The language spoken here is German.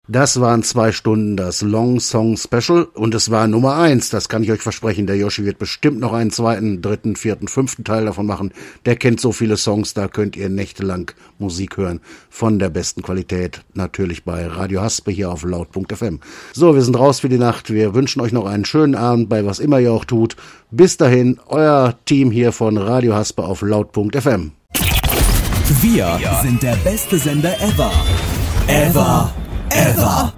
Das waren 2 Stunden das Long Song Special und es war Nummer 1, das kann ich euch versprechen. Der Yoshi wird bestimmt noch einen 2., 3., 4., 5. Teil davon machen. Der kennt so viele Songs, da könnt ihr nächtelang Musik hören. Von der besten Qualität, natürlich bei Radio Haspe hier auf laut.fm. So, wir sind raus für die Nacht. Wir wünschen euch noch einen schönen Abend bei was immer ihr auch tut. Bis dahin, euer Team hier von Radio Haspe auf laut.fm. Wir sind der beste Sender ever. Ever.